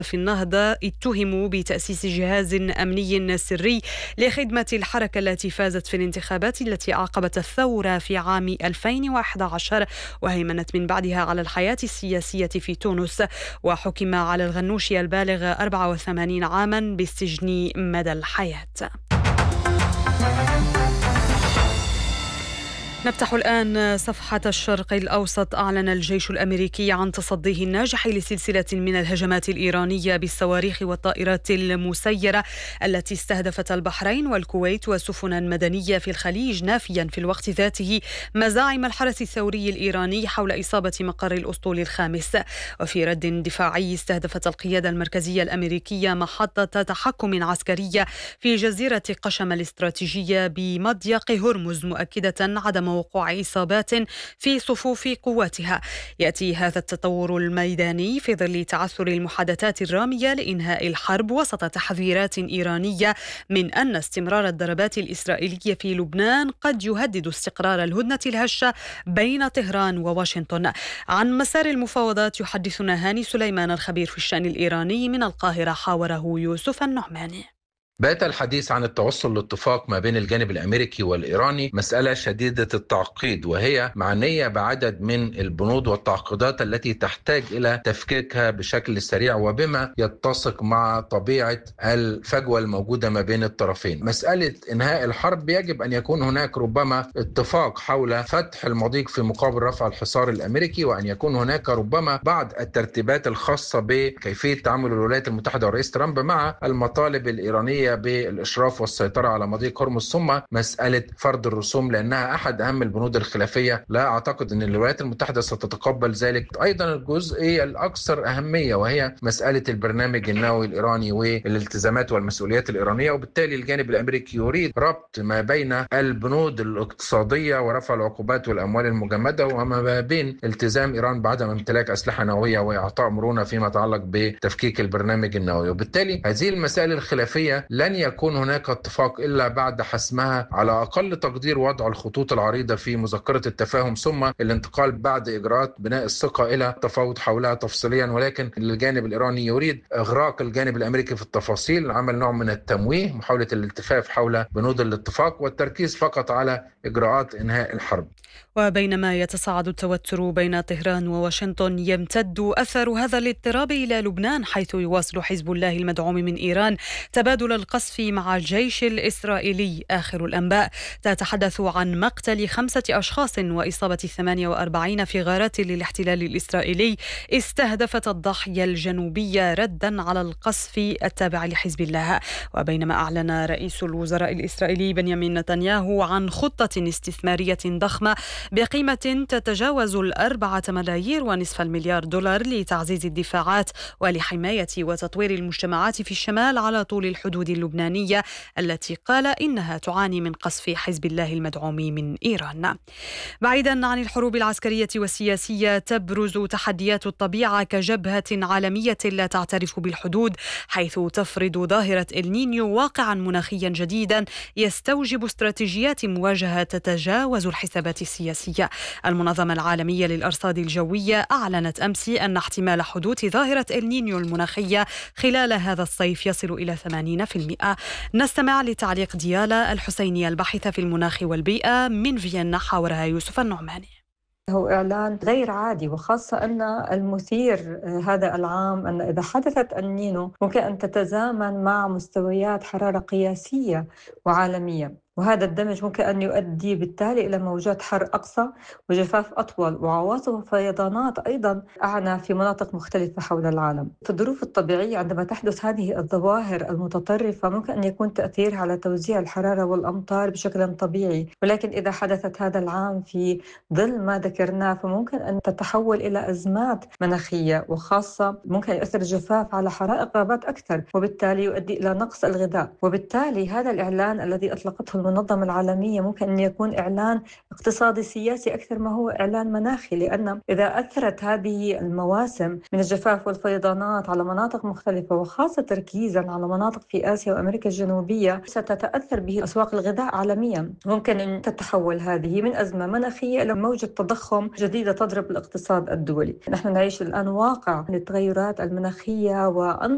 في النهضة اتهموا بتأسيس جهاز أمني سري لخدمة الحركة التي فازت في الانتخابات التي أعقبت الثورة في عام 2011 وهيمنت من بعدها على الحياة السياسية في تونس. وحكم على الغنوشي البالغ 84 عاما بالسجن مدى الحياة. نفتح الآن صفحة الشرق الأوسط. أعلن الجيش الأمريكي عن تصديه الناجح لسلسلة من الهجمات الإيرانية بالصواريخ والطائرات المسيرة التي استهدفت البحرين والكويت وسفنا مدنية في الخليج، نافيا في الوقت ذاته مزاعم الحرس الثوري الإيراني حول إصابة مقر الأسطول الخامس. وفي رد دفاعي استهدفت القيادة المركزية الأمريكية محطة تحكم عسكرية في جزيرة قشم الاستراتيجية بمضيق هرمز، مؤكدة عدم وقوع إصابات في صفوف قواتها. يأتي هذا التطور الميداني في ظل تعثر المحادثات الرامية لإنهاء الحرب وسط تحذيرات إيرانية من أن استمرار الضربات الإسرائيلية في لبنان قد يهدد استقرار الهدنة الهشة بين طهران وواشنطن. عن مسار المفاوضات يحدثنا هاني سليمان الخبير في الشأن الإيراني من القاهرة، حاوره يوسف النعماني. بات الحديث عن التوصل لاتفاق ما بين الجانب الأمريكي والإيراني مسألة شديدة التعقيد، وهي معنية بعدد من البنود والتعقيدات التي تحتاج إلى تفكيكها بشكل سريع وبما يتسق مع طبيعة الفجوة الموجودة ما بين الطرفين. مسألة إنهاء الحرب يجب أن يكون هناك ربما اتفاق حول فتح المضيق في مقابل رفع الحصار الأمريكي، وأن يكون هناك ربما بعض الترتيبات الخاصة بكيفية تعامل الولايات المتحدة والرئيس ترامب مع المطالب الإيرانية بالإشراف والسيطرة على مضيق هرمز، ثم مسألة فرض الرسوم لأنها أحد أهم البنود الخلافية. لا أعتقد أن الولايات المتحدة ستتقبل ذلك. أيضا الجزئية الأكثر أهمية وهي مسألة البرنامج النووي الإيراني والالتزامات والمسؤوليات الإيرانية، وبالتالي الجانب الأمريكي يريد ربط ما بين البنود الاقتصادية ورفع العقوبات والأموال المجمدة وما بين التزام إيران بعدم امتلاك أسلحة نووية وإعطاء مرونة فيما يتعلق بتفكيك البرنامج النووي. وبالتالي هذه المسائل الخلافية لن يكون هناك اتفاق إلا بعد حسمها، على أقل تقدير وضع الخطوط العريضة في مذكرة التفاهم، ثم الانتقال بعد إجراءات بناء الثقة إلى التفاوض حولها تفصيليا. ولكن الجانب الإيراني يريد إغراق الجانب الأمريكي في التفاصيل، عمل نوع من التمويه، محاولة الالتفاف حول بنود الاتفاق والتركيز فقط على إجراءات إنهاء الحرب. وبينما يتصاعد التوتر بين طهران وواشنطن، يمتد أثر هذا الاضطراب إلى لبنان، حيث يواصل حزب الله المدعوم من إيران تبادل القصف مع الجيش الإسرائيلي. آخر الأنباء تتحدث عن مقتل 5 أشخاص وإصابة 48 في غارات للاحتلال الإسرائيلي استهدفت الضاحية الجنوبية ردا على القصف التابع لحزب الله. وبينما أعلن رئيس الوزراء الإسرائيلي بنيامين نتنياهو عن خطة استثمارية ضخمة بقيمة تتجاوز 4.5 مليار دولار لتعزيز الدفاعات ولحماية وتطوير المجتمعات في الشمال على طول الحدود اللبنانية التي قال إنها تعاني من قصف حزب الله المدعوم من إيران. بعيدا عن الحروب العسكرية والسياسية، تبرز تحديات الطبيعة كجبهة عالمية لا تعترف بالحدود، حيث تفرض ظاهرة النينيو واقعا مناخيا جديدا يستوجب استراتيجيات مواجهة تتجاوز الحسابات السياسية. المنظمة العالمية للأرصاد الجوية أعلنت أمس أن احتمال حدوث ظاهرة النينيو المناخية خلال هذا الصيف يصل إلى 80%. نستمع لتعليق ديالا الحسيني الباحثة في المناخ والبيئة من فيينا، حاورها يوسف النعماني. هو إعلان غير عادي، وخاصة أن المثير هذا العام أن إذا حدثت النينو ممكن أن تتزامن مع مستويات حرارة قياسية وعالمية، وهذا الدمج ممكن أن يؤدي بالتالي إلى موجات حر أقصى وجفاف أطول وعواصف وفيضانات أيضا أعنى في مناطق مختلفة حول العالم. في الظروف الطبيعية عندما تحدث هذه الظواهر المتطرفة ممكن أن يكون تأثيرها على توزيع الحرارة والأمطار بشكل طبيعي، ولكن إذا حدثت هذا العام في ظل ما ذكرناه فممكن أن تتحول إلى أزمات مناخية، وخاصة ممكن يؤثر الجفاف على حرائق غابات أكثر، وبالتالي يؤدي إلى نقص الغذاء. وبالتالي هذا الإعلان الذي أطلقته المنظمة العالمية ممكن أن يكون إعلان اقتصادي سياسي أكثر ما هو إعلان مناخي، لأن إذا أثرت هذه المواسم من الجفاف والفيضانات على مناطق مختلفة وخاصة تركيزا على مناطق في آسيا وأمريكا الجنوبية ستتأثر به أسواق الغذاء عالميا. ممكن أن تتحول هذه من أزمة مناخية إلى موجة تضخم جديدة تضرب الاقتصاد الدولي. نحن نعيش الآن واقع التغيرات المناخية